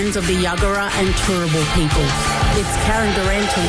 of the Yuggera and Turrbal peoples. It's Karen Durante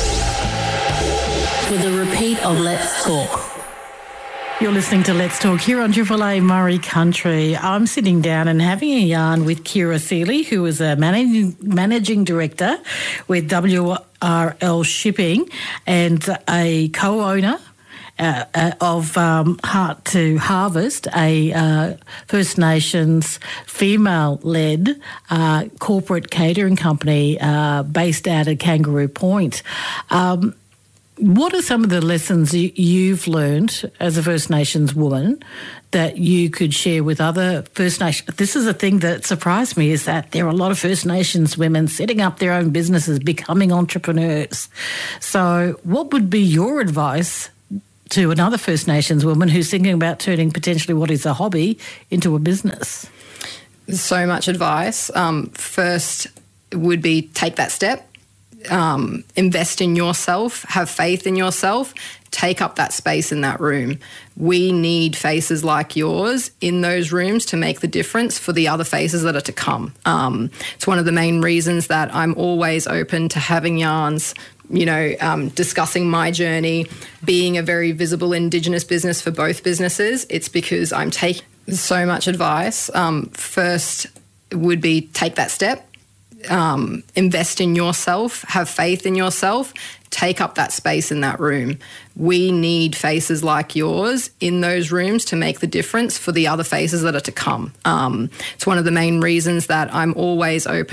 with a repeat of Let's Talk. You're listening to Let's Talk here on Triple A Murray Country. I'm sitting down and having a yarn with Kira Seeley, who is a managing director with WRL Shipping and a co-owner of Heart to Harvest, a First Nations female-led corporate catering company based out of Kangaroo Point. What are some of the lessons you've learned as a First Nations woman that you could share with other First Nations? This is a thing that surprised me, is that there are a lot of First Nations women setting up their own businesses, becoming entrepreneurs. So what would be your advice to another First Nations woman who's thinking about turning potentially what is a hobby into a business? So much advice. First would be take that step. Invest in yourself, have faith in yourself, take up that space in that room. We need faces like yours in those rooms to make the difference for the other faces that are to come. It's one of the main reasons that I'm always open to having yarns, discussing my journey, being a very visible Indigenous business for both businesses. It's because I'm taking so much advice. First would be take that step. Invest in yourself, have faith in yourself, take up that space in that room. We need faces like yours in those rooms to make the difference for the other faces that are to come. It's one of the main reasons that I'm always open